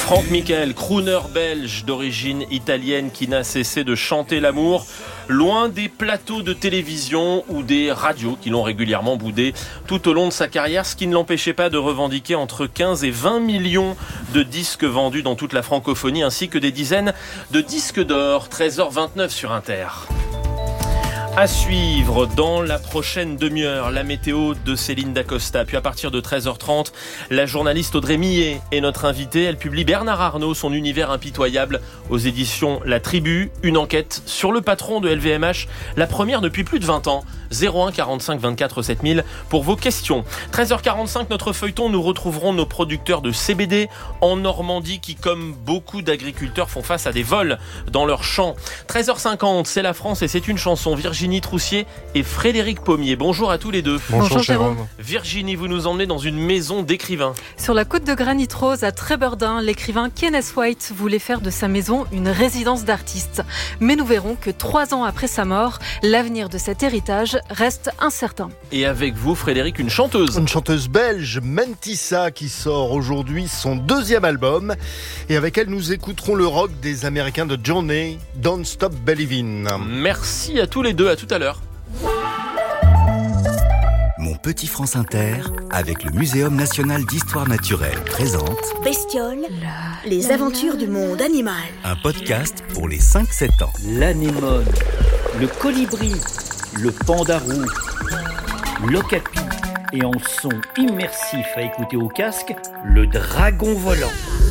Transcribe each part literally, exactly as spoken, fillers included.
Franck Michael, crooner belge d'origine italienne qui n'a cessé de chanter l'amour, loin des plateaux de télévision ou des radios qui l'ont régulièrement boudé tout au long de sa carrière, ce qui ne l'empêchait pas de revendiquer entre quinze et vingt millions de disques vendus dans toute la francophonie, ainsi que des dizaines de disques d'or. treize heures vingt-neuf sur Inter. À suivre dans la prochaine demi-heure, la météo de Céline Dacosta. Puis à partir de treize heures trente, la journaliste Audrey Millet est notre invitée. Elle publie Bernard Arnault, son univers impitoyable aux éditions La Tribu. Une enquête sur le patron de L V M H, la première depuis plus de vingt ans. zéro un quarante-cinq vingt-quatre sept mille pour vos questions. treize heures quarante-cinq, notre feuilleton, nous retrouverons nos producteurs de C B D en Normandie qui, comme beaucoup d'agriculteurs, font face à des vols dans leurs champs. treize heures cinquante, c'est la France et c'est une chanson. Virginie Troussier et Frédéric Pommier. Bonjour à tous les deux. Bonjour, Bonjour Jérôme. Virginie, vous nous emmenez dans une maison d'écrivain. Sur la côte de Granit Rose à Trébordin, l'écrivain Kenneth White voulait faire de sa maison une résidence d'artiste. Mais nous verrons que trois ans après sa mort, l'avenir de cet héritage reste incertain. Et avec vous, Frédéric, une chanteuse. Une chanteuse belge, Mentissa, qui sort aujourd'hui son deuxième album. Et avec elle, nous écouterons le rock des Américains de Journey, Don't Stop Believin'. Merci à tous les deux, à tout à l'heure. Mon petit France Inter, avec le Muséum National d'Histoire Naturelle, présente Bestioles, les aventures du monde animal. Un podcast pour les cinq sept ans. L'anémone, le colibri, le pandarou, l'okapi et en son immersif à écouter au casque, le dragon volant.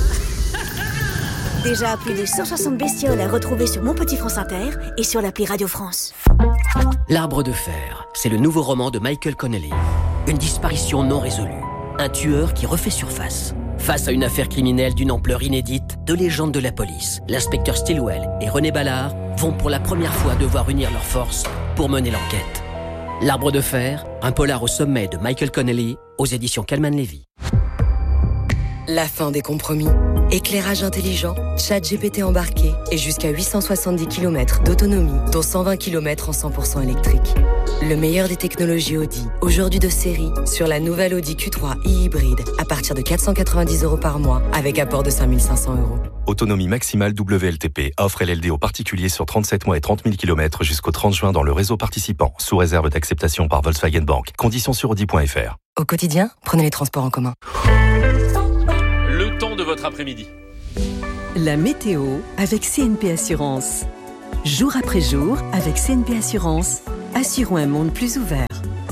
Déjà plus de cent soixante bestioles à retrouver sur Mon Petit France Inter et sur l'appli Radio France. L'Arbre de fer, c'est le nouveau roman de Michael Connelly. Une disparition non résolue. Un tueur qui refait surface. Face à une affaire criminelle d'une ampleur inédite, deux légendes de la police, l'inspecteur Stilwell et René Ballard, vont pour la première fois devoir unir leurs forces pour mener l'enquête. L'Arbre de fer, un polar au sommet de Michael Connelly, aux éditions Calman Levy. La fin des compromis. Éclairage intelligent, chat G P T embarqué et jusqu'à huit cent soixante-dix kilomètres d'autonomie, dont cent vingt kilomètres en cent pour cent électrique. Le meilleur des technologies Audi, aujourd'hui de série, sur la nouvelle Audi Q trois e-hybride, à partir de quatre cent quatre-vingt-dix euros par mois, avec apport de cinq mille cinq cents euros. Autonomie maximale W L T P. Offre L L D aux particuliers sur trente-sept mois et trente mille kilomètres jusqu'au trente juin dans le réseau participant, sous réserve d'acceptation par Volkswagen Bank. Conditions sur audi point f r. Au quotidien, prenez les transports en commun. Le temps de votre après-midi. La météo avec C N P Assurance. Jour après jour, avec C N P Assurance, assurons un monde plus ouvert.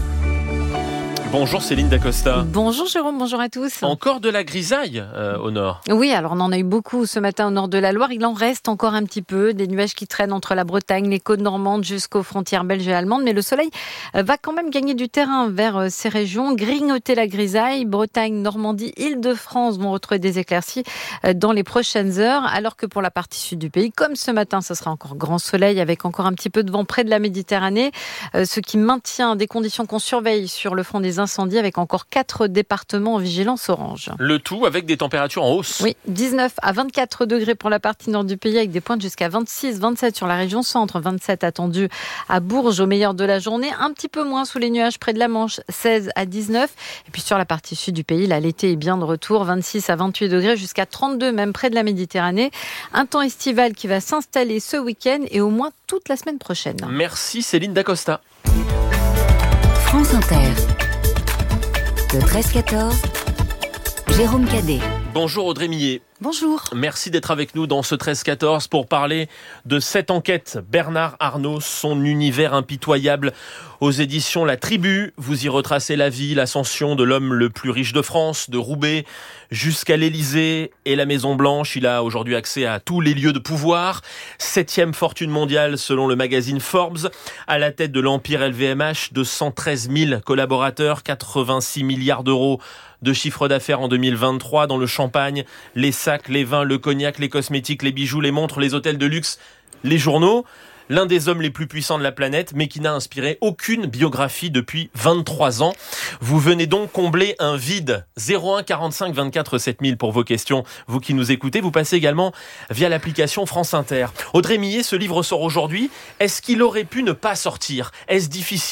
Bonjour Céline Dacosta. Bonjour Jérôme, bonjour à tous. Encore de la grisaille euh, au nord. Oui, alors on en a eu beaucoup ce matin au nord de la Loire. Il en reste encore un petit peu. Des nuages qui traînent entre la Bretagne, les côtes normandes jusqu'aux frontières belges et allemandes. Mais le soleil va quand même gagner du terrain vers ces régions. Grignoter la grisaille. Bretagne, Normandie, Île-de-France vont retrouver des éclaircies dans les prochaines heures. Alors que pour la partie sud du pays, comme ce matin, ce sera encore grand soleil avec encore un petit peu de vent près de la Méditerranée. Ce qui maintient des conditions qu'on surveille sur le front des incendie avec encore quatre départements en vigilance orange. Le tout avec des températures en hausse. Oui, dix-neuf à vingt-quatre degrés pour la partie nord du pays avec des pointes jusqu'à vingt-six, vingt-sept sur la région centre, vingt-sept attendus à Bourges au meilleur de la journée, un petit peu moins sous les nuages près de la Manche, seize à dix-neuf. Et puis sur la partie sud du pays, là, l'été est bien de retour, vingt-six à vingt-huit degrés jusqu'à trente-deux même près de la Méditerranée. Un temps estival qui va s'installer ce week-end et au moins toute la semaine prochaine. Merci Céline Dacosta. France Inter. Le treize quatorze, Jérôme Cadet. Bonjour Audrey Millet. Bonjour. Merci d'être avec nous dans ce treize quatorze pour parler de cette enquête. Bernard Arnault, son univers impitoyable aux éditions La Tribu. Vous y retracez la vie, l'ascension de l'homme le plus riche de France, de Roubaix jusqu'à l'Élysée et la Maison Blanche. Il a aujourd'hui accès à tous les lieux de pouvoir. Septième fortune mondiale selon le magazine Forbes. À la tête de l'empire L V M H, deux cent treize mille collaborateurs, quatre-vingt-six milliards d'euros de chiffre d'affaires en deux mille vingt-trois dans le champagne, les sacs, les vins, le cognac, les cosmétiques, les bijoux, les montres, les hôtels de luxe, les journaux. L'un des hommes les plus puissants de la planète, mais qui n'a inspiré aucune biographie depuis vingt-trois ans. Vous venez donc combler un vide. zéro un quarante-cinq vingt-quatre sept mille pour vos questions. Vous qui nous écoutez, vous passez également via l'application France Inter. Audrey Millet, ce livre sort aujourd'hui. Est-ce qu'il aurait pu ne pas sortir ? Est-ce difficile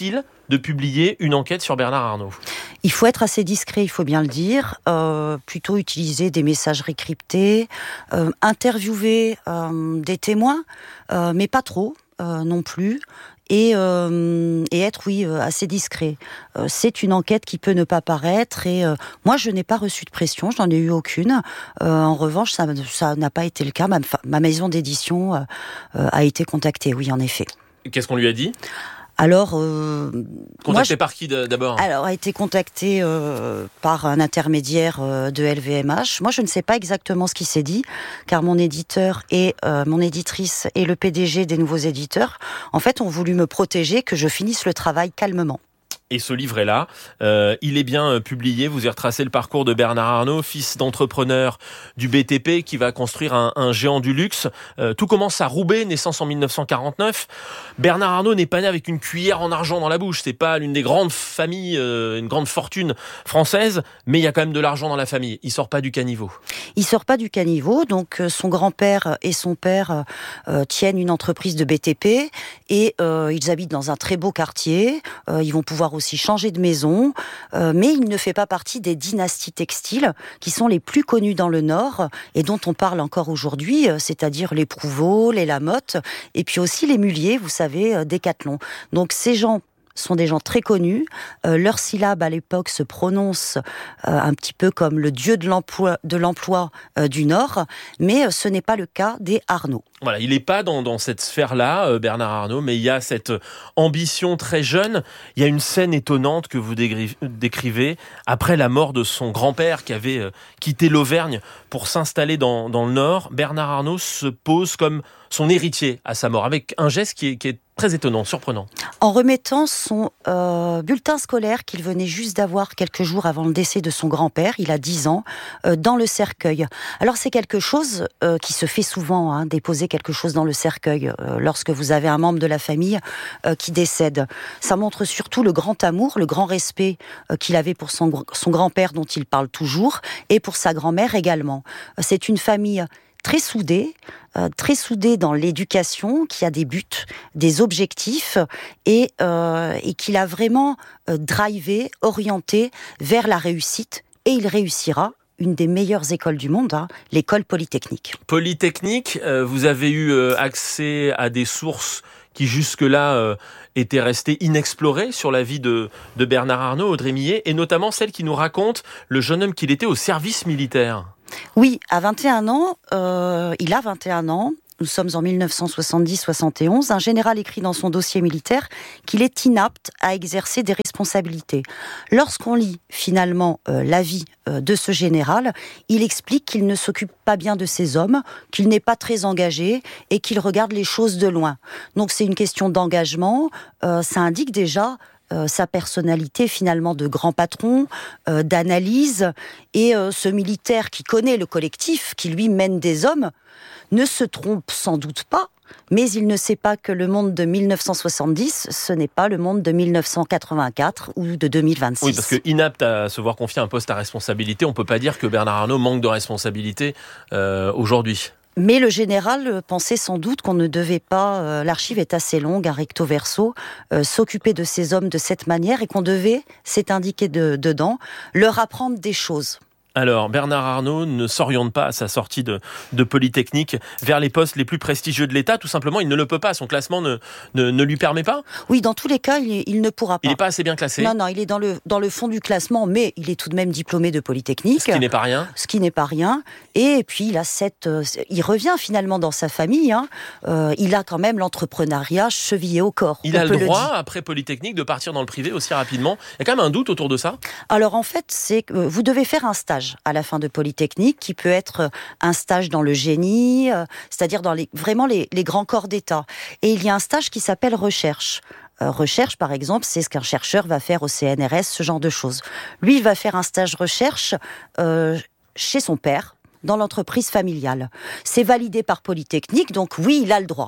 de publier une enquête sur Bernard Arnault ? Il faut être assez discret, il faut bien le dire. Euh, plutôt utiliser des messageries cryptées, euh, interviewer euh, des témoins, euh, mais pas trop euh, non plus. Et, euh, et être, oui, euh, assez discret. Euh, c'est une enquête qui peut ne pas paraître. Et euh, moi, je n'ai pas reçu de pression, je n'en ai eu aucune. Euh, en revanche, ça, ça n'a pas été le cas. Ma, ma maison d'édition euh, euh, a été contactée, oui, en effet. Qu'est-ce qu'on lui a dit ? Alors, euh, contacté moi, par qui d'abord ? Alors, a été contacté euh, par un intermédiaire euh, de L V M H. Moi, je ne sais pas exactement ce qui s'est dit, car mon éditeur et euh, mon éditrice et le P D G des nouveaux éditeurs, en fait, ont voulu me protéger, que je finisse le travail calmement. Et ce livret-là, euh, il est bien publié. Vous avez retracé le parcours de Bernard Arnault, fils d'entrepreneur du B T P qui va construire un, un géant du luxe. Euh, tout commence à Roubaix, naissance en dix-neuf cent quarante-neuf. Bernard Arnault n'est pas né avec une cuillère en argent dans la bouche. C'est pas l'une des grandes familles, euh, une grande fortune française, mais il y a quand même de l'argent dans la famille. Il sort pas du caniveau. Il sort pas du caniveau. Donc euh, son grand-père et son père euh, tiennent une entreprise de B T P et euh, ils habitent dans un très beau quartier. Euh, ils vont pouvoir aussi changer de maison, euh, mais il ne fait pas partie des dynasties textiles qui sont les plus connues dans le Nord et dont on parle encore aujourd'hui, euh, c'est-à-dire les Prouveau, les Lamotte, et puis aussi les Mullier, vous savez, euh, Décathlon. Donc ces gens sont des gens très connus. Euh, leur syllabe à l'époque se prononce euh, un petit peu comme le dieu de l'emploi, de l'emploi euh, du Nord, mais euh, ce n'est pas le cas des Arnault. Voilà, il n'est pas dans, dans cette sphère-là, euh, Bernard Arnault, mais il y a cette ambition très jeune. Il y a une scène étonnante que vous décrivez après la mort de son grand-père qui avait euh, quitté l'Auvergne pour s'installer dans, dans le Nord. Bernard Arnault se pose comme son héritier à sa mort, avec un geste qui est, qui est très étonnant, surprenant. En remettant son euh, bulletin scolaire qu'il venait juste d'avoir quelques jours avant le décès de son grand-père, il a dix ans, euh, dans le cercueil. Alors c'est quelque chose euh, qui se fait souvent, hein, déposer quelque chose dans le cercueil euh, lorsque vous avez un membre de la famille euh, qui décède. Ça montre surtout le grand amour, le grand respect euh, qu'il avait pour son, son grand-père dont il parle toujours, et pour sa grand-mère également. Euh, c'est une famille très soudée, euh, très soudée dans l'éducation, qui a des buts, des objectifs, et, euh, et qu'il a vraiment euh, drivé, orienté vers la réussite, et il réussira. Une des meilleures écoles du monde, hein, l'école Polytechnique. Polytechnique, euh, vous avez eu euh, accès à des sources qui jusque-là euh, étaient restées inexplorées sur la vie de, de Bernard Arnault, Audrey Millet, et notamment celle qui nous raconte le jeune homme qu'il était au service militaire. Oui, à vingt et un ans, euh, il a vingt et un ans, nous sommes en dix-neuf cent soixante-dix soixante et onze, un général écrit dans son dossier militaire qu'il est inapte à exercer des responsabilités. Lorsqu'on lit finalement euh, l'avis euh, de ce général, il explique qu'il ne s'occupe pas bien de ses hommes, qu'il n'est pas très engagé et qu'il regarde les choses de loin. Donc c'est une question d'engagement, euh, ça indique déjà Euh, sa personnalité finalement de grand patron, euh, d'analyse, et euh, ce militaire qui connaît le collectif, qui lui mène des hommes, ne se trompe sans doute pas, mais il ne sait pas que le monde de dix-neuf cent soixante-dix, ce n'est pas le monde de dix-neuf cent quatre-vingt-quatre ou de deux mille vingt-six. Oui, parce que inapte à se voir confier un poste à responsabilité, on ne peut pas dire que Bernard Arnault manque de responsabilité euh, aujourd'hui. Mais le général pensait sans doute qu'on ne devait pas, euh, l'archive est assez longue, un recto verso, euh, s'occuper de ces hommes de cette manière et qu'on devait, c'est indiqué de, dedans, leur apprendre des choses. Alors, Bernard Arnault ne s'oriente pas à sa sortie de, de Polytechnique vers les postes les plus prestigieux de l'État. Tout simplement, il ne le peut pas. Son classement ne, ne, ne lui permet pas. Oui, dans tous les cas, il, il ne pourra pas. Il n'est pas assez bien classé. Non, non, il est dans le, dans le fond du classement, mais il est tout de même diplômé de Polytechnique. Ce qui n'est pas rien. Ce qui n'est pas rien. Et puis, il a cette, euh, il revient finalement dans sa famille. Hein. Euh, il a quand même l'entrepreneuriat chevillé au corps. Il a le droit, le après Polytechnique, de partir dans le privé aussi rapidement. Il y a quand même un doute autour de ça. Alors, en fait, c'est que vous devez faire un stage à la fin de Polytechnique, qui peut être un stage dans le génie, euh, c'est-à-dire dans les, vraiment les, les grands corps d'État. Et il y a un stage qui s'appelle recherche. Euh, recherche, par exemple, c'est ce qu'un chercheur va faire au C N R S, ce genre de choses. Lui, il va faire un stage recherche euh, chez son père, dans l'entreprise familiale. C'est validé par Polytechnique, donc oui, il a le droit.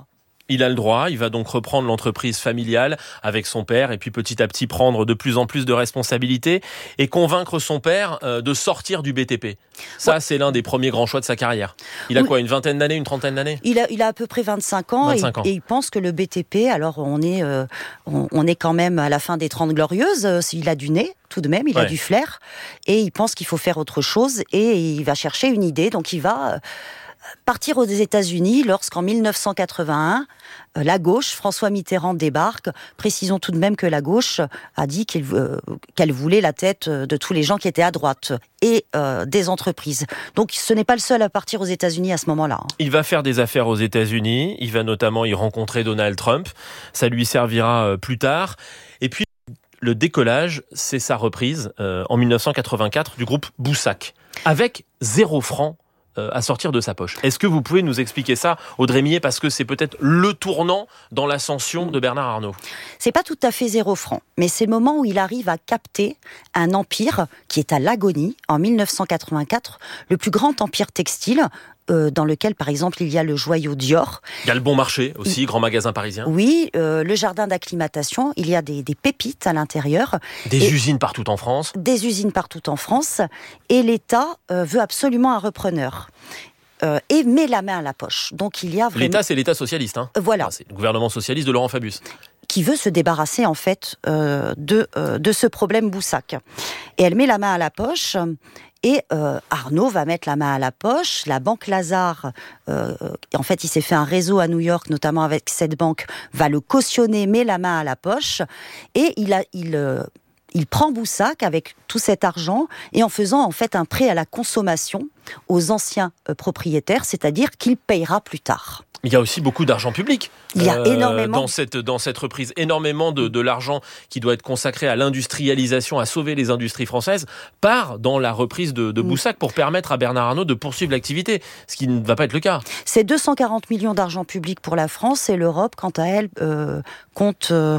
Il a le droit, il va donc reprendre l'entreprise familiale avec son père et puis petit à petit prendre de plus en plus de responsabilités et convaincre son père euh, de sortir du B T P. Ça, ouais. c'est l'un des premiers grands choix de sa carrière. Il a oui. quoi, une vingtaine d'années, une trentaine d'années ? il a, il a à peu près vingt-cinq ans, vingt-cinq et, ans. et il pense que le B T P, alors on est, euh, on, on est quand même à la fin des Trente Glorieuses, euh, il a du nez tout de même, il ouais. a du flair et il pense qu'il faut faire autre chose et il va chercher une idée, donc il va... Euh, partir aux États-Unis lorsqu'en mille neuf cent quatre-vingt-un, la gauche, François Mitterrand débarque. Précisons tout de même que la gauche a dit qu'il, euh, qu'elle voulait la tête de tous les gens qui étaient à droite et euh, des entreprises. Donc ce n'est pas le seul à partir aux États-Unis à ce moment-là. Il va faire des affaires aux États-Unis, il va notamment y rencontrer Donald Trump. Ça lui servira plus tard. Et puis le décollage, c'est sa reprise euh, en mille neuf cent quatre-vingt-quatre du groupe Boussac, avec zéro franc à sortir de sa poche. Est-ce que vous pouvez nous expliquer ça, Audrey Millet, parce que c'est peut-être le tournant dans l'ascension de Bernard Arnault ? C'est pas tout à fait zéro franc, mais c'est le moment où il arrive à capter un empire qui est à l'agonie, en mille neuf cent quatre-vingt-quatre, le plus grand empire textile, Euh, dans lequel, par exemple, il y a le joyau Dior. Il y a le Bon Marché aussi, il... grand magasin parisien. Oui, euh, le jardin d'acclimatation, il y a des, des pépites à l'intérieur. Des usines partout en France. Des usines partout en France. Et l'État euh, veut absolument un repreneur. Euh, et met la main à la poche. Donc il y a vraiment... L'État, c'est l'État socialiste. Hein. Voilà. Enfin, c'est le gouvernement socialiste de Laurent Fabius. Qui veut se débarrasser, en fait, euh, de, euh, de ce problème Boussac. Et elle met la main à la poche... Et euh, Arnault va mettre la main à la poche. La banque Lazare, euh, en fait, il s'est fait un réseau à New York, notamment avec cette banque, va le cautionner, met la main à la poche. Et il, a, il, euh, il prend Boussac avec tout cet argent et en faisant en fait un prêt à la consommation aux anciens euh, propriétaires, c'est-à-dire qu'il payera plus tard. Il y a aussi beaucoup d'argent public. Il y a euh, énormément. Dans cette, dans cette reprise, énormément de, de l'argent qui doit être consacré à l'industrialisation, à sauver les industries françaises, part dans la reprise de, de Boussac pour permettre à Bernard Arnault de poursuivre l'activité, ce qui ne va pas être le cas. C'est deux cent quarante millions d'argent public pour la France et l'Europe, quant à elle, euh, compte, euh,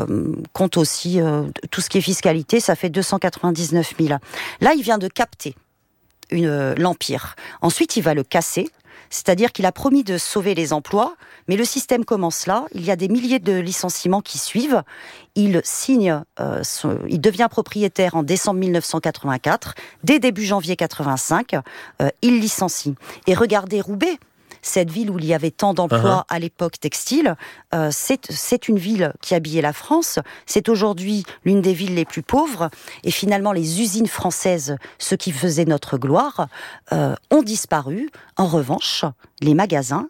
compte aussi euh, tout ce qui est fiscalité, ça fait deux cent quatre-vingt-dix-neuf mille. Là, il vient de capter une, euh, l'Empire. Ensuite, il va le casser. C'est-à-dire qu'il a promis de sauver les emplois, mais le système commence là. Il y a des milliers de licenciements qui suivent. Il signe, euh, son, il devient propriétaire en décembre mille neuf cent quatre-vingt-quatre. Dès début janvier quatre-vingt-cinq, euh, il licencie. Et regardez Roubaix, cette ville où il y avait tant d'emplois uh-huh. à l'époque textile, euh, c'est, c'est une ville qui habillait la France. C'est aujourd'hui l'une des villes les plus pauvres. Et finalement, les usines françaises, ce qui faisait notre gloire, euh, ont disparu. En revanche, les magasins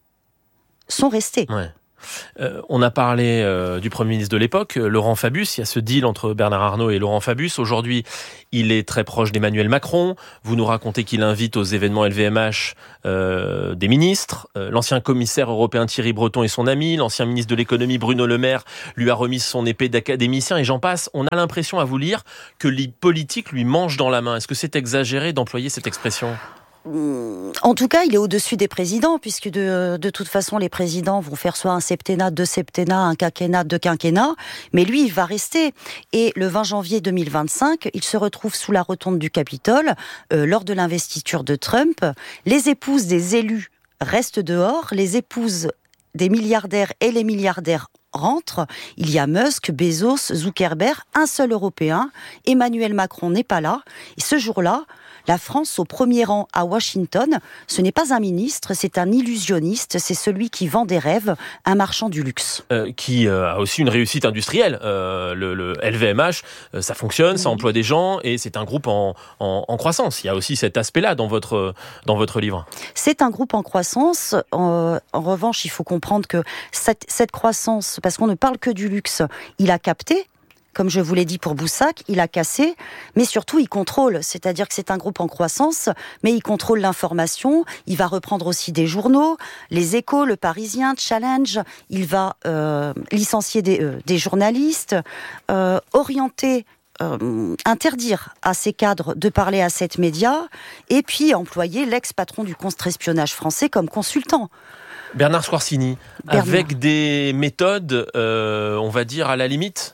sont restés. Ouais. Euh, on a parlé euh, du Premier ministre de l'époque, Laurent Fabius. Il y a ce deal entre Bernard Arnault et Laurent Fabius. Aujourd'hui, il est très proche d'Emmanuel Macron. Vous nous racontez qu'il invite aux événements L V M H euh, des ministres. Euh, l'ancien commissaire européen Thierry Breton est son ami. L'ancien ministre de l'économie Bruno Le Maire lui a remis son épée d'académicien et j'en passe. On a l'impression à vous lire que les politiques lui mangent dans la main. Est-ce que c'est exagéré d'employer cette expression ? En tout cas, il est au-dessus des présidents, puisque de, de toute façon, les présidents vont faire soit un septennat, deux septennats, un quinquennat, deux quinquennats, mais lui, il va rester. Et le vingt janvier deux mille vingt-cinq, il se retrouve sous la rotonde du Capitole, euh, lors de l'investiture de Trump. Les épouses des élus restent dehors, les épouses des milliardaires et les milliardaires rentrent. Il y a Musk, Bezos, Zuckerberg, un seul Européen. Emmanuel Macron n'est pas là. Et ce jour-là, la France, au premier rang à Washington, ce n'est pas un ministre, c'est un illusionniste, c'est celui qui vend des rêves, un marchand du luxe. Euh, qui euh, a aussi une réussite industrielle. Euh, le, le L V M H, euh, ça fonctionne, ça emploie des gens et c'est un groupe en, en, en croissance. Il y a aussi cet aspect-là dans votre, dans votre livre. C'est un groupe en croissance. En, en revanche, il faut comprendre que cette, cette croissance, parce qu'on ne parle que du luxe, il a capté. Comme je vous l'ai dit pour Boussac, il a cassé, mais surtout il contrôle, c'est-à-dire que c'est un groupe en croissance, mais il contrôle l'information, il va reprendre aussi des journaux, Les Échos, Le Parisien, Challenge, il va euh, licencier des, euh, des journalistes, euh, orienter, euh, interdire à ses cadres de parler à sept médias, et puis employer l'ex-patron du contre-espionnage français comme consultant. Bernard Squarcini, Bernard. Avec des méthodes, euh, on va dire, à la limite ?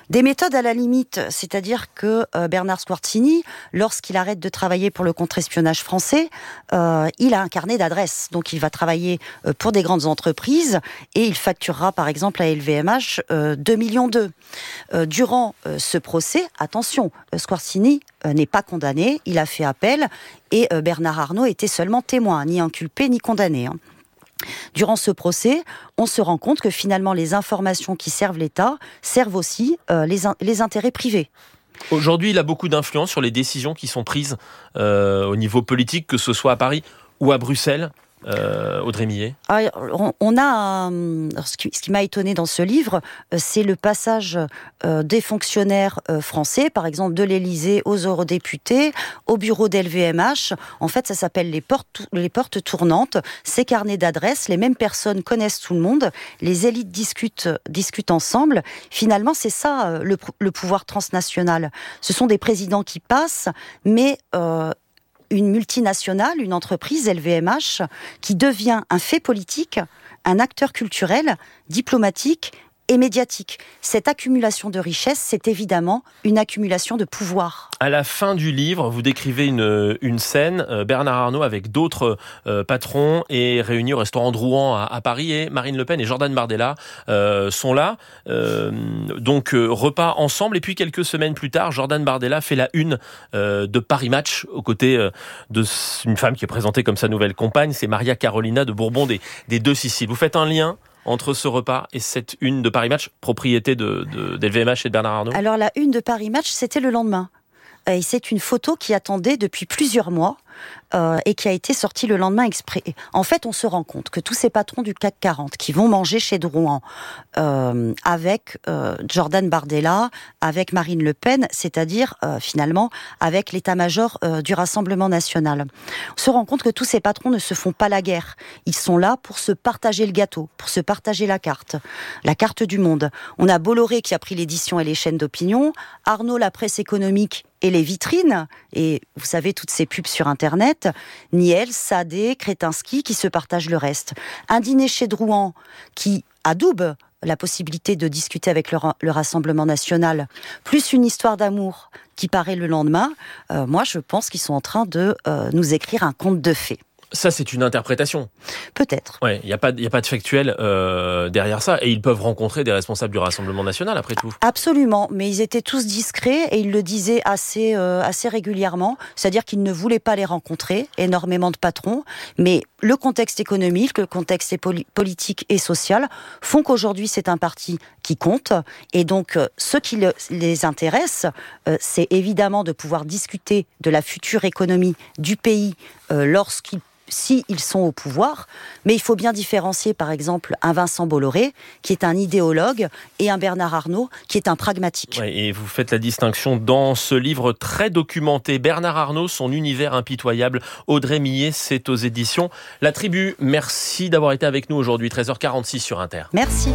Des méthodes à la limite, c'est-à-dire que euh, Bernard Squarcini, lorsqu'il arrête de travailler pour le contre-espionnage français, euh, il a un carnet d'adresses. Donc il va travailler euh, pour des grandes entreprises et il facturera par exemple à L V M H euh, deux millions deux. Euh, durant euh, ce procès, attention, euh, Squarcini euh, n'est pas condamné, il a fait appel et euh, Bernard Arnault était seulement témoin, ni inculpé ni condamné. Hein. Durant ce procès, on se rend compte que finalement les informations qui servent l'État servent aussi euh, les, in- les intérêts privés. Aujourd'hui, il a beaucoup d'influence sur les décisions qui sont prises euh, au niveau politique, que ce soit à Paris ou à Bruxelles. Euh, Audrey Millet. Ah, on, on a euh, ce qui, ce qui m'a étonné dans ce livre, euh, c'est le passage euh, des fonctionnaires euh, français, par exemple de l'Élysée aux eurodéputés, au bureau d'L V M H. En fait, ça s'appelle les portes, les portes tournantes. Ces carnets d'adresses, les mêmes personnes connaissent tout le monde. Les élites discutent, discutent ensemble. Finalement, c'est ça euh, le, le pouvoir transnational. Ce sont des présidents qui passent, mais euh, une multinationale, une entreprise, L V M H, qui devient un fait politique, un acteur culturel, diplomatique et médiatique. Cette accumulation de richesses, c'est évidemment une accumulation de pouvoir. À la fin du livre, vous décrivez une, une scène, Bernard Arnault avec d'autres euh, patrons est réuni au restaurant Drouan à, à Paris et Marine Le Pen et Jordan Bardella euh, sont là. Euh, donc euh, repas ensemble et puis quelques semaines plus tard, Jordan Bardella fait la une euh, de Paris Match aux côtés euh, d'une femme qui est présentée comme sa nouvelle compagne, c'est Maria Carolina de Bourbon des, des Deux Siciles. Vous faites un lien entre ce repas et cette une de Paris Match, propriété de, de, d'L V M H et de Bernard Arnault? Alors la une de Paris Match, c'était le lendemain. Et c'est une photo qui attendait depuis plusieurs mois euh, et qui a été sortie le lendemain exprès. En fait, on se rend compte que tous ces patrons du C A C quarante qui vont manger chez Drouan euh, avec euh, Jordan Bardella, avec Marine Le Pen, c'est-à-dire euh, finalement avec l'état-major euh, du Rassemblement national, on se rend compte que tous ces patrons ne se font pas la guerre. Ils sont là pour se partager le gâteau, pour se partager la carte, la carte du monde. On a Bolloré qui a pris l'édition et les chaînes d'opinion, Arnault la presse économique et les vitrines, et vous savez, toutes ces pubs sur Internet, Niel, Sadé, Kretinsky qui se partagent le reste. Un dîner chez Drouan qui adoube la possibilité de discuter avec le, le Rassemblement national, plus une histoire d'amour qui paraît le lendemain, euh, moi je pense qu'ils sont en train de euh, nous écrire un conte de fées. Ça, c'est une interprétation. Peut-être. Ouais, il n'y a pas, il y a pas de factuel euh, derrière ça. Et ils peuvent rencontrer des responsables du Rassemblement national, après tout. Absolument, mais ils étaient tous discrets et ils le disaient assez, euh, assez régulièrement. C'est-à-dire qu'ils ne voulaient pas les rencontrer, énormément de patrons. Mais le contexte économique, le contexte politique et social font qu'aujourd'hui, c'est un parti qui compte. Et donc, euh, ce qui le, les intéresse, euh, c'est évidemment de pouvoir discuter de la future économie du pays euh, lorsqu'ils si ils sont au pouvoir, mais il faut bien différencier par exemple un Vincent Bolloré qui est un idéologue et un Bernard Arnault qui est un pragmatique. Ouais, et vous faites la distinction dans ce livre très documenté, Bernard Arnault, son univers impitoyable. Audrey Millet, c'est aux éditions La Tribu. Merci d'avoir été avec nous aujourd'hui, treize heures quarante-six sur Inter. Merci.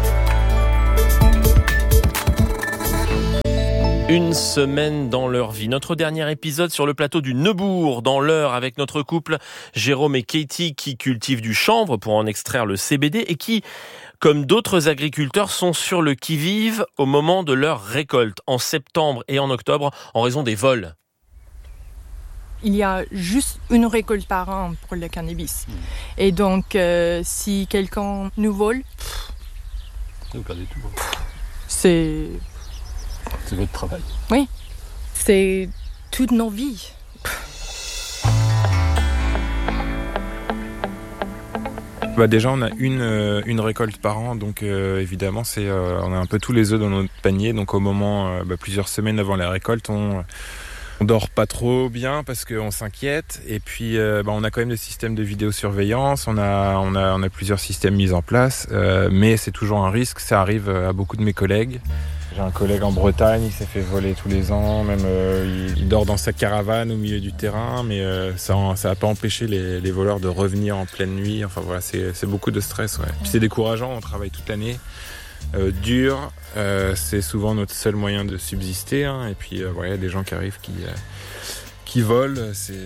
Une semaine dans leur vie. Notre dernier épisode sur le plateau du Neubourg, dans l'Eure, avec notre couple Jérôme et Katie qui cultivent du chanvre pour en extraire le C B D et qui, comme d'autres agriculteurs, sont sur le qui-vive au moment de leur récolte, en septembre et en octobre, en raison des vols. Il y a juste une récolte par an pour le cannabis. Et donc, euh, si quelqu'un nous vole, vous perdez tout. C'est... C'est votre travail. Oui, c'est toutes nos vies. Bah déjà on a une, euh, une récolte par an, donc euh, évidemment c'est, euh, on a un peu tous les œufs dans notre panier, donc au moment, euh, bah, plusieurs semaines avant la récolte, on, on dort pas trop bien parce qu'on s'inquiète, et puis euh, bah, on a quand même des systèmes de vidéosurveillance, on a, on a, on a plusieurs systèmes mis en place, euh, mais c'est toujours un risque, ça arrive à beaucoup de mes collègues. J'ai un collègue en Bretagne, il s'est fait voler tous les ans, même euh, il, il dort dans sa caravane au milieu du terrain, mais euh, ça ça n'a pas empêché les, les voleurs de revenir en pleine nuit. Enfin voilà, c'est, c'est beaucoup de stress. Ouais. Puis c'est décourageant, on travaille toute l'année, euh, dur, euh, c'est souvent notre seul moyen de subsister. Hein, et puis euh, voilà, il y a des gens qui arrivent qui, euh, qui volent, c'est... Voilà.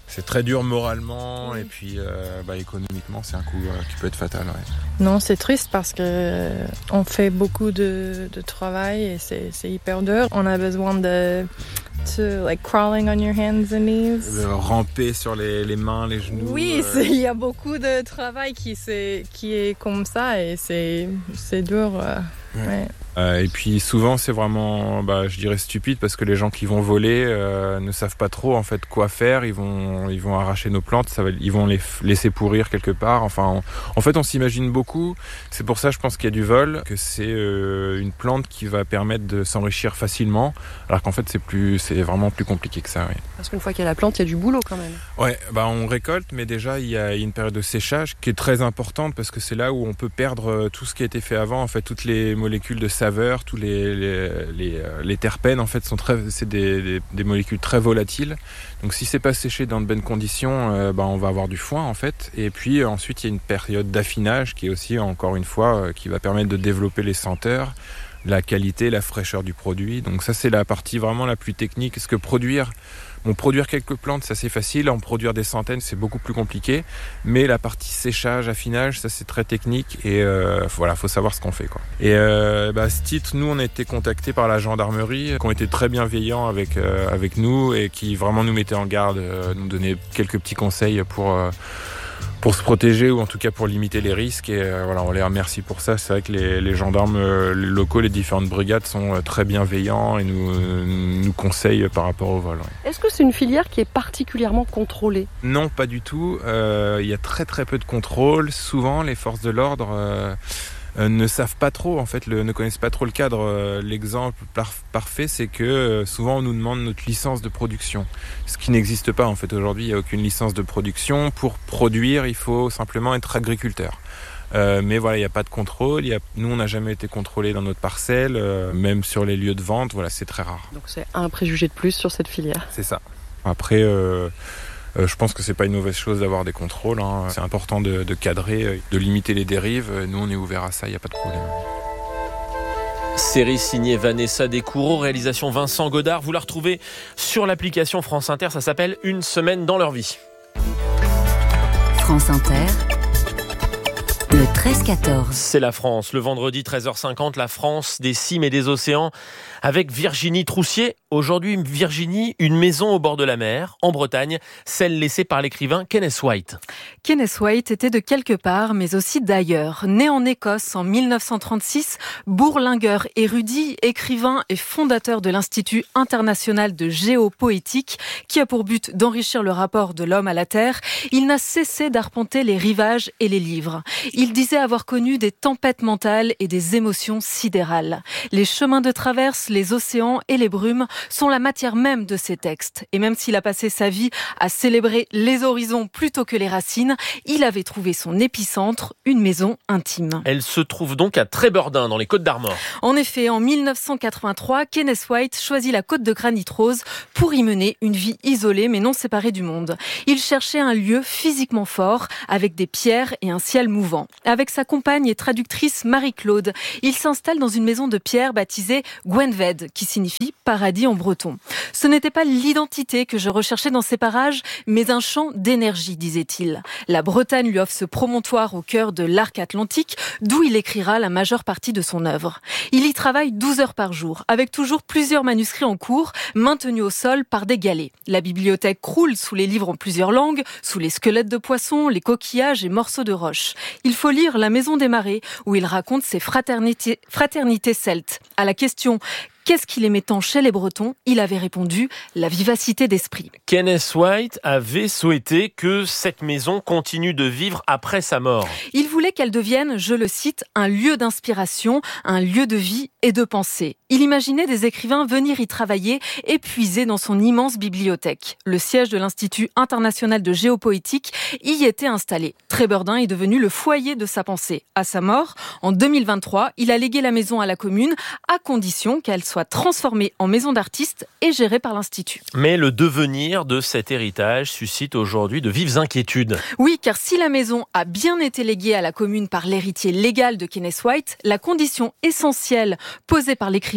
c'est très dur moralement et puis euh, bah, économiquement, c'est un coup euh, qui peut être fatal. Ouais. Non, c'est triste parce que on fait beaucoup de, de travail et c'est, c'est hyper dur. On a besoin de to, like crawling on your hands and knees. De ramper sur les, les mains, les genoux. Oui, euh... il y a beaucoup de travail qui, c'est, qui est comme ça et c'est, c'est dur. Euh, ouais. Ouais. Euh, et puis souvent c'est vraiment, bah, je dirais stupide parce que les gens qui vont voler euh, ne savent pas trop en fait quoi faire. Ils vont, ils vont arracher nos plantes, ça va, ils vont les f- laisser pourrir quelque part. Enfin, on, en fait, on s'imagine beaucoup. C'est pour ça, je pense qu'il y a du vol, que c'est euh, une plante qui va permettre de s'enrichir facilement, alors qu'en fait c'est plus, c'est vraiment plus compliqué que ça. Oui. Parce qu'une fois qu'il y a la plante, il y a du boulot quand même. Ouais, bah on récolte, mais déjà il y a une période de séchage qui est très importante parce que c'est là où on peut perdre tout ce qui a été fait avant. En fait, toutes les molécules de saveur, tous les les, les, les terpènes en fait sont très, c'est des, des, des molécules très volatiles. Donc si c'est pas séché dans de bonnes conditions, euh, bah, on va avoir du foin en fait. Et puis euh, ensuite il y a une période d'affinage qui est aussi encore une fois euh, qui va permettre de développer les senteurs, la qualité, la fraîcheur du produit. Donc ça c'est la partie vraiment la plus technique. Parce que produire Bon, produire quelques plantes, c'est assez facile. En produire des centaines, c'est beaucoup plus compliqué. Mais la partie séchage, affinage, ça c'est très technique. Et euh, voilà, faut savoir ce qu'on fait, quoi. Et euh, bah, à ce titre, nous, on a été contactés par la gendarmerie, qui ont été très bienveillants avec euh, avec nous et qui vraiment nous mettaient en garde, euh, nous donnaient quelques petits conseils pour euh, pour se protéger ou en tout cas pour limiter les risques. Et euh, voilà, on les remercie pour ça. C'est vrai que les, les gendarmes euh, les locaux, les différentes brigades sont euh, très bienveillants et nous, euh, nous conseillent par rapport au vol. Ouais. Est-ce que c'est une filière qui est particulièrement contrôlée ? Non, pas du tout. Euh, il y a très très peu de contrôle. Souvent, les forces de l'ordre euh, euh, ne savent pas trop, en fait, le, ne connaissent pas trop le cadre. Euh, l'exemple par, parfait, c'est que euh, souvent on nous demande notre licence de production, ce qui n'existe pas en fait aujourd'hui. Il n'y a aucune licence de production. Pour produire, il faut simplement être agriculteur. Euh, mais voilà, il n'y a pas de contrôle. Y a... Nous, on n'a jamais été contrôlés dans notre parcelle, euh, même sur les lieux de vente. Voilà, c'est très rare. Donc c'est un préjugé de plus sur cette filière. C'est ça. Après, euh, euh, je pense que c'est pas une mauvaise chose d'avoir des contrôles. Hein. C'est important de, de cadrer, de limiter les dérives. Nous, on est ouvert à ça, il n'y a pas de problème. Série signée Vanessa Descoureaux, réalisation Vincent Godard. Vous la retrouvez sur l'application France Inter. Ça s'appelle Une semaine dans leur vie. France Inter. Le treize quatorze. C'est la France. Le vendredi treize heures cinquante, la France des cimes et des océans avec Virginie Troussier. Aujourd'hui, Virginie, une maison au bord de la mer, en Bretagne, celle laissée par l'écrivain Kenneth White. Kenneth White était de quelque part, mais aussi d'ailleurs. Né en Écosse en mille neuf cent trente-six, bourlingueur érudit, écrivain et fondateur de l'Institut international de géopoétique, qui a pour but d'enrichir le rapport de l'homme à la terre, il n'a cessé d'arpenter les rivages et les livres. Il disait avoir connu des tempêtes mentales et des émotions sidérales. Les chemins de traverse, les océans et les brumes sont la matière même de ses textes. Et même s'il a passé sa vie à célébrer les horizons plutôt que les racines, il avait trouvé son épicentre, une maison intime. Elle se trouve donc à Trébeurdin, dans les Côtes-d'Armor. En effet, en mille neuf cent quatre-vingt-trois, Kenneth White choisit la côte de Granit Rose pour y mener une vie isolée mais non séparée du monde. Il cherchait un lieu physiquement fort, avec des pierres et un ciel mouvant. Avec sa compagne et traductrice Marie-Claude, il s'installe dans une maison de pierre baptisée Gwenved, qui signifie paradis en breton. Ce n'était pas l'identité que je recherchais dans ces parages, mais un champ d'énergie, disait-il. La Bretagne lui offre ce promontoire au cœur de l'arc atlantique, d'où il écrira la majeure partie de son œuvre. Il y travaille douze heures par jour, avec toujours plusieurs manuscrits en cours, maintenus au sol par des galets. La bibliothèque croule sous les livres en plusieurs langues, sous les squelettes de poissons, les coquillages et morceaux de roche. Il faut lire La Maison des Marais, où il raconte ses fraternités, fraternités celtes. À la question « Qu'est-ce qu'il aimait tant chez les Bretons ?» il avait répondu « La vivacité d'esprit ». Kenneth White avait souhaité que cette maison continue de vivre après sa mort. Il voulait qu'elle devienne, je le cite, un lieu d'inspiration, un lieu de vie et de pensée. Il imaginait des écrivains venir y travailler et puiser dans son immense bibliothèque. Le siège de l'Institut international de géopoétique y était installé. Trébeurdin est devenu le foyer de sa pensée. À sa mort, en deux mille vingt-trois, il a légué la maison à la commune, à condition qu'elle soit transformée en maison d'artistes et gérée par l'Institut. Mais le devenir de cet héritage suscite aujourd'hui de vives inquiétudes. Oui, car si la maison a bien été léguée à la commune par l'héritier légal de Kenneth White, la condition essentielle posée par l'écrivain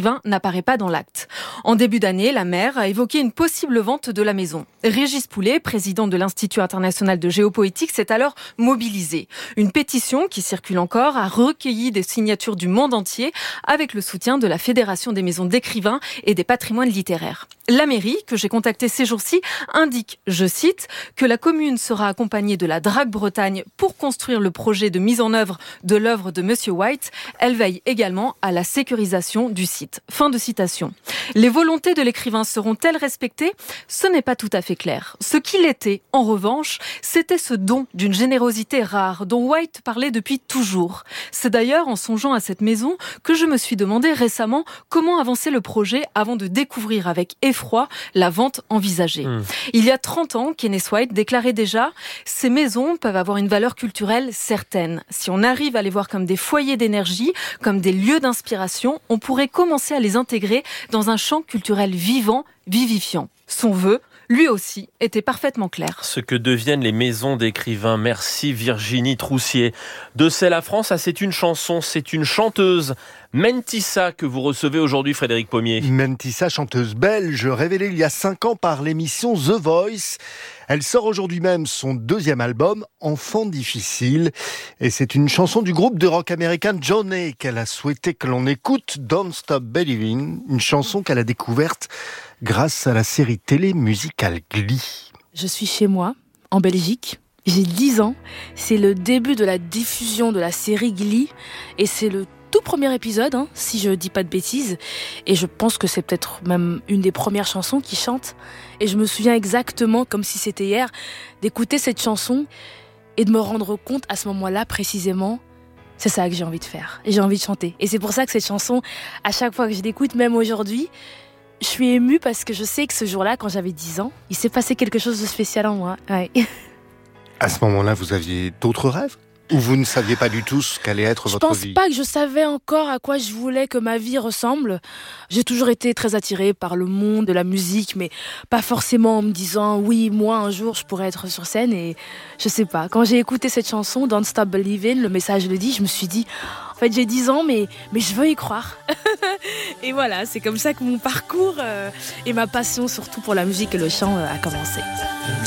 l'écrivain n'apparaît pas dans l'acte. En début d'année, la maire a évoqué une possible vente de la maison. Régis Poulet, président de l'Institut international de géopoétique, s'est alors mobilisé. Une pétition qui circule encore a recueilli des signatures du monde entier avec le soutien de la Fédération des maisons d'écrivains et des patrimoines littéraires. La mairie, que j'ai contactée ces jours-ci, indique, je cite, que la commune sera accompagnée de la Drac Bretagne pour construire le projet de mise en œuvre de l'œuvre de Monsieur White. Elle veille également à la sécurisation du site. Fin de citation. Les volontés de l'écrivain seront-elles respectées ? Ce n'est pas tout à fait clair. Ce qu'il était, en revanche, c'était ce don d'une générosité rare dont White parlait depuis toujours. C'est d'ailleurs en songeant à cette maison que je me suis demandé récemment comment avancer le projet avant de découvrir avec effroi la vente envisagée. Mmh. Il y a trente ans, Kenneth White déclarait déjà « Ces maisons peuvent avoir une valeur culturelle certaine. Si on arrive à les voir comme des foyers d'énergie, comme des lieux d'inspiration, on pourrait commencer à les intégrer dans un champ culturel vivant, vivifiant. » Son vœu, lui aussi, était parfaitement clair. Ce que deviennent les maisons d'écrivains. Merci Virginie Troussier. De C'est la France, ah, c'est une chanson, c'est une chanteuse. Mentissa que vous recevez aujourd'hui, Frédéric Pommier. Mentissa, chanteuse belge, révélée il y a cinq ans par l'émission The Voice. Elle sort aujourd'hui même son deuxième album, Enfant difficile. Et c'est une chanson du groupe de rock américain Johnny qu'elle a souhaité que l'on écoute, Don't Stop Believing, une chanson qu'elle a découverte grâce à la série télé musicale Glee. Je suis chez moi, en Belgique. J'ai dix ans. C'est le début de la diffusion de la série Glee. Et c'est le tout premier épisode, hein, si je dis pas de bêtises. Et je pense que c'est peut-être même une des premières chansons qu'il chante. Et je me souviens exactement, comme si c'était hier, d'écouter cette chanson et de me rendre compte à ce moment-là précisément, c'est ça que j'ai envie de faire. Et j'ai envie de chanter. Et c'est pour ça que cette chanson, à chaque fois que je l'écoute, même aujourd'hui, je suis émue parce que je sais que ce jour-là, quand j'avais dix ans, il s'est passé quelque chose de spécial en moi. Ouais. À ce moment-là, vous aviez d'autres rêves ? Ou vous ne saviez pas du tout ce qu'allait être je votre pense vie ? Je pense pas que je savais encore à quoi je voulais que ma vie ressemble. J'ai toujours été très attirée par le monde de la musique, mais pas forcément en me disant oui, moi un jour je pourrais être sur scène. Et je sais pas. Quand j'ai écouté cette chanson, Don't Stop Believing, le message le dit, je me suis dit, en fait j'ai dix ans, mais mais je veux y croire. Et voilà, c'est comme ça que mon parcours euh, et ma passion surtout pour la musique et le chant euh, a commencé.